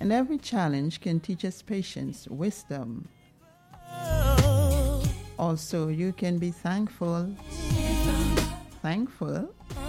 And every challenge can teach us patience, wisdom. Also, you can be thankful. Thankful